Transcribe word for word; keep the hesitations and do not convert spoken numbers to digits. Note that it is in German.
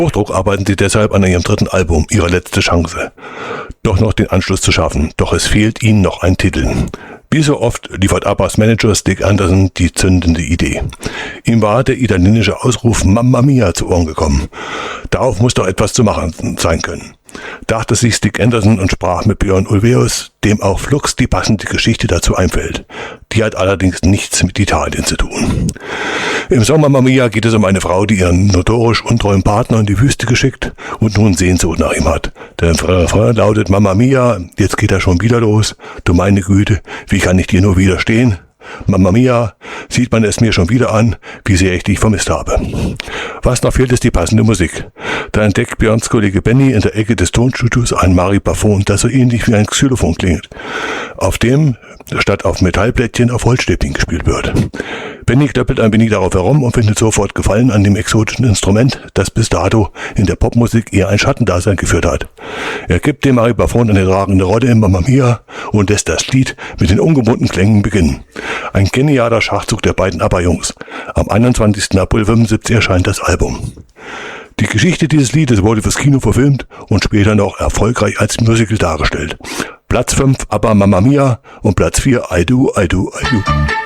Hochdruck arbeiten sie deshalb an ihrem dritten Album, ihre letzte Chance. Doch noch den Anschluss zu schaffen, doch es fehlt ihnen noch ein Titel. Wie so oft liefert ABBAs Manager Stig Anderson die zündende Idee. Ihm war der italienische Ausruf Mamma Mia zu Ohren gekommen. Darauf muss doch etwas zu machen sein können. Dachte sich Stig Anderson und sprach mit Björn Ulvaeus, dem auch flugs die passende Geschichte dazu einfällt. Die hat allerdings nichts mit Italien zu tun. Im Song Mamma Mia geht es um eine Frau, die ihren notorisch untreuen Partner in die Wüste geschickt und nun Sehnsucht nach ihm hat. Der Refrain lautet Mamma Mia, jetzt geht er schon wieder los. Du meine Güte, wie kann ich dir nur widerstehen? Mamma Mia, sieht man es mir schon wieder an, wie sehr ich dich vermisst habe. Was noch fehlt, ist die passende Musik. Da entdeckt Björns Kollege Benny in der Ecke des Tonstudios ein Maripafon, das so ähnlich wie ein Xylophon klingt, auf dem statt auf Metallplättchen auf Holzstäbchen gespielt wird. Benny klöppelt ein wenig darauf herum und findet sofort Gefallen an dem exotischen Instrument, das bis dato in der Popmusik eher ein Schattendasein geführt hat. Er gibt dem Maripafon eine tragende Rolle in Mamma Mia und lässt das Lied mit den ungewohnten Klängen beginnen. Ein genialer Schachzug der beiden ABBA-Jungs. Am einundzwanzigsten April fünfundsiebzig erscheint das Album. Die Geschichte dieses Liedes wurde fürs Kino verfilmt und später noch erfolgreich als Musical dargestellt. Platz fünf ABBA Mamma Mia und Platz vier I Do, I Do, I Do.